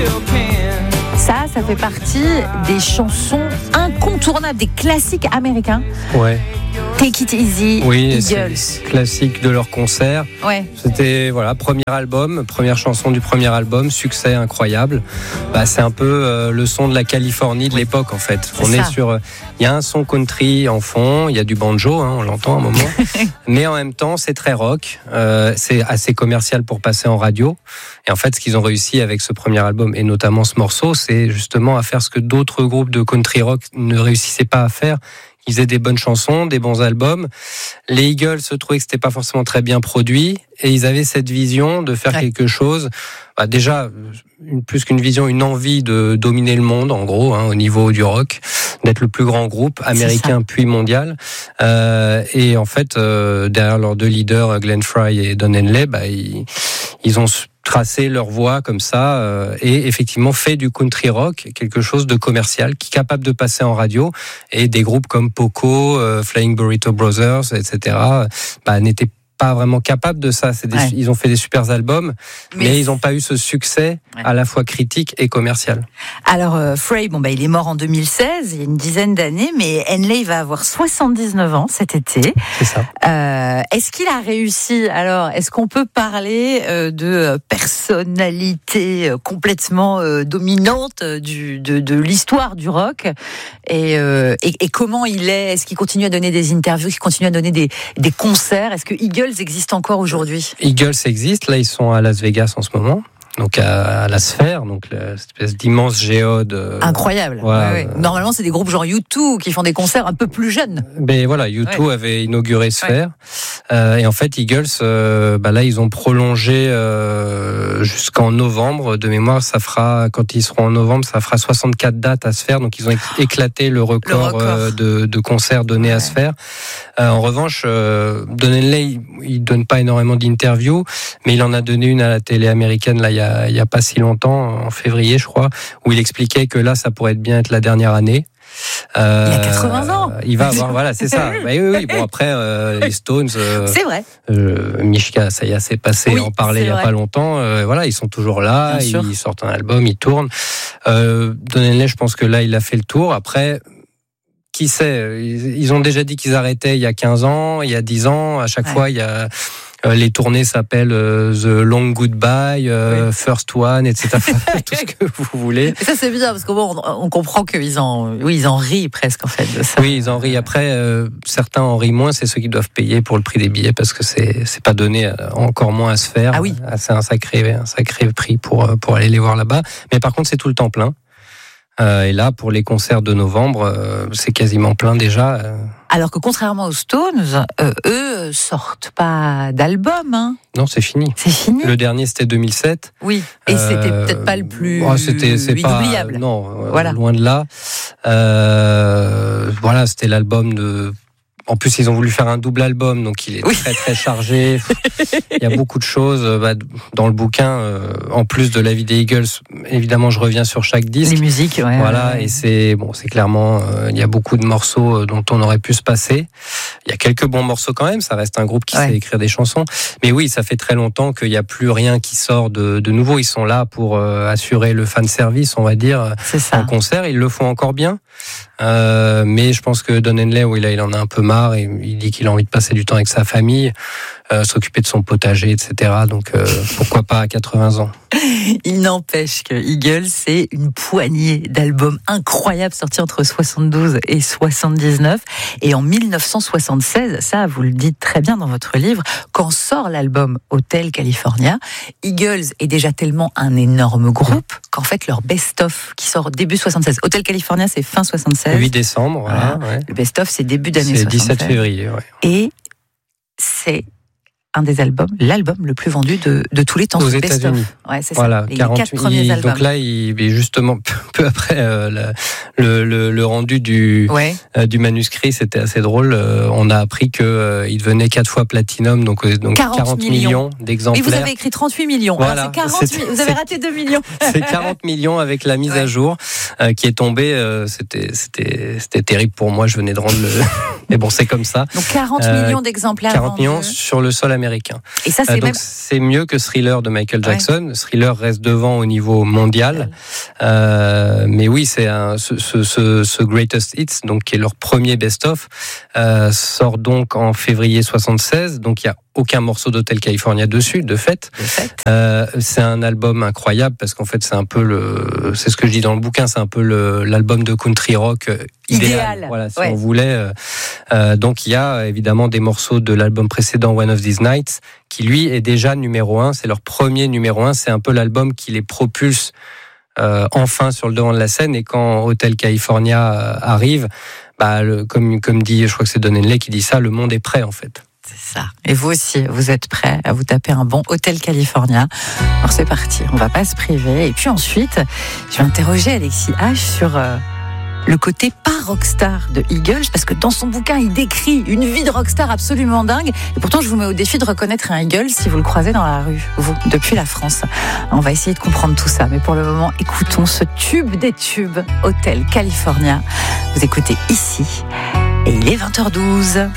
Ça fait partie des chansons incontournables, des classiques américains. Ouais. Take It Easy, oui, Eagles. C'est classique de leur concert. Ouais. C'était premier album, première chanson du premier album, succès incroyable. C'est un peu le son de la Californie de l'époque en fait. Il y a un son country en fond, il y a du banjo, on l'entend à un moment, mais en même temps c'est très rock, c'est assez commercial pour passer en radio. Et en fait, ce qu'ils ont réussi avec ce premier album et notamment ce morceau, c'est justement à faire ce que d'autres groupes de country rock ne réussissaient pas à faire. Ils faisaient des bonnes chansons, des bons albums. Les Eagles se trouvaient que c'était pas forcément très bien produit et ils avaient cette vision de faire quelque chose. Déjà, plus qu'une vision, une envie de dominer le monde, en gros, au niveau du rock, d'être le plus grand groupe américain puis mondial. Et en fait, derrière leurs deux leaders, Glenn Frey et Don Henley, ils ont tracé leur voie comme ça et effectivement fait du country rock quelque chose de commercial qui est capable de passer en radio, et des groupes comme Poco, Flying Burrito Brothers, etc. N'étaient pas vraiment capables de ça. Ils ont fait des super albums, mais ils n'ont pas eu ce succès à la fois critique et commercial. Alors Frey, il est mort en 2016, il y a une dizaine d'années, mais Henley va avoir 79 ans cet été. C'est ça. Est-ce qu'il a réussi? Alors, est-ce qu'on peut parler de personnalité complètement dominante de l'histoire du rock, et comment il est? Est-ce qu'il continue à donner des interviews, qu'il continue à donner des concerts? Est-ce que Eagles existe encore aujourd'hui? Eagles existe, là ils sont à Las Vegas en ce moment. Donc à la Sphère, donc cette espèce d'immense géode. Incroyable. Normalement, c'est des groupes genre U2 qui font des concerts un peu plus jeunes. Mais voilà, U2 avait inauguré Sphère. Et en fait, Eagles, là, ils ont prolongé jusqu'en novembre. De mémoire, quand ils seront en novembre, ça fera 64 dates à Sphère. Donc, ils ont éclaté le record. De concerts donnés à Sphère. En revanche, Don Henley, il donne pas énormément d'interviews, mais il en a donné une à la télé américaine, là, il y a pas si longtemps, en février, je crois, où il expliquait que là, ça pourrait bien être la dernière année. Il a 80 ans. Il va avoir, c'est ça. Oui. Bon, après, les Stones. C'est vrai. Mishka, ça y est, c'est passé. En parlait il y a pas longtemps. Ils sont toujours là. Ils sortent un album, ils tournent. Don Henley, je pense que là, il a fait le tour. Après, qui sait? Ils ont déjà dit qu'ils arrêtaient il y a 15 ans, il y a 10 ans. À chaque fois, il y a les tournées s'appellent The Long Goodbye, First One, etc. Tout ce que vous voulez. Et ça, c'est bizarre parce qu'on comprend qu'ils en rient presque en fait de ça. Oui, ils en rient. Après, certains en rient moins. C'est ceux qui doivent payer pour le prix des billets parce que c'est pas donné encore moins à se faire. Ah oui. C'est un sacré prix pour aller les voir là-bas. Mais par contre, c'est tout le temps plein. Et là, pour les concerts de novembre, c'est quasiment plein déjà. Alors que contrairement aux Stones, eux sortent pas d'album. Non, c'est fini. C'est fini. Le dernier, c'était 2007. Oui, et c'était peut-être pas le plus inoubliable. Non, loin de là. C'était l'album de... En plus, ils ont voulu faire un double album, donc il est très très chargé. Il y a beaucoup de choses dans le bouquin. En plus de la vie des Eagles, évidemment, je reviens sur chaque disque. Les musiques, et c'est clairement, il y a beaucoup de morceaux dont on aurait pu se passer. Il y a quelques bons morceaux quand même. Ça reste un groupe qui sait écrire des chansons. Mais oui, ça fait très longtemps qu'il n'y a plus rien qui sort de nouveau. Ils sont là pour assurer le fan service, on va dire, en concert. Ils le font encore bien. Mais je pense que Don Henley, il en a un peu marre et il dit qu'il a envie de passer du temps avec sa famille, s'occuper de son potager, etc. Donc pourquoi pas à 80 ans. Il n'empêche que Eagles, c'est une poignée d'albums incroyables sortis entre 72 et 79. Et en 1976, ça vous le dites très bien dans votre livre, quand sort l'album Hotel California, Eagles est déjà tellement un énorme groupe qu'en fait leur best-of qui sort début 76. Hotel California, c'est fin 76. 8 décembre, voilà. Le best-of, c'est début d'année 76. C'est 17 février, Et c'est l'album le plus vendu de tous les temps. Aux États-Unis. C'est ça. Les 4 premiers albums. Donc là, justement, peu après le rendu du manuscrit, c'était assez drôle. On a appris qu'il devenait 4 fois platinum, donc 40 millions d'exemplaires. Et vous avez écrit 38 millions. Voilà. Alors c'est 40 millions. Vous avez raté 2 millions. C'est 40 millions avec la mise à jour. qui est tombé. C'était terrible pour moi. Je venais de rendre le. Mais bon, c'est comme ça. Donc 40 millions d'exemplaires. 40 millions sur le sol américain. Et ça, c'est c'est mieux que Thriller de Michael Jackson. Ouais. Thriller reste devant au niveau mondial. Mais oui, c'est ce Greatest Hits, donc qui est leur premier best-of, sort donc en février 76. Donc il y a aucun morceau d'Hotel California dessus, de fait. C'est un album incroyable parce qu'en fait, c'est ce que je dis dans le bouquin, c'est un peu l'album de country rock idéal. Voilà, si on voulait. Donc il y a évidemment des morceaux de l'album précédent, One of These Nights, qui lui est déjà numéro 1. C'est leur premier numéro 1. C'est un peu l'album qui les propulse enfin sur le devant de la scène. Et quand Hotel California arrive, comme dit, je crois que c'est Don Henley qui dit ça, le monde est prêt en fait. C'est ça. Et vous aussi, vous êtes prêts à vous taper un bon Hotel California. Alors c'est parti, on va pas se priver. Et puis ensuite, je vais interroger Alexis H sur le côté pas rockstar de Eagles, parce que dans son bouquin, il décrit une vie de rockstar absolument dingue. Et pourtant, je vous mets au défi de reconnaître un Eagles si vous le croisez dans la rue, vous, depuis la France. On va essayer de comprendre tout ça. Mais pour le moment, écoutons ce tube des tubes, Hotel California. Vous écoutez ici, et il est 20h12.